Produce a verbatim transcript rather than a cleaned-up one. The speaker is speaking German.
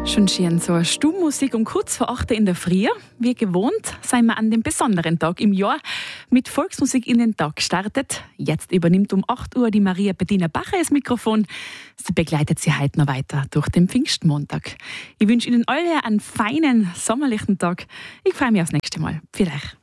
Schon schön so eine Stummmusik um kurz vor acht in der Früh. Wie gewohnt sind wir an dem besonderen Tag im Jahr mit Volksmusik in den Tag gestartet. Jetzt übernimmt um acht Uhr die Maria Bettina Bacher das Mikrofon. Sie begleitet Sie heute noch weiter durch den Pfingstmontag. Ich wünsche Ihnen alle einen feinen sommerlichen Tag. Ich freue mich aufs nächste Mal. Vielleicht.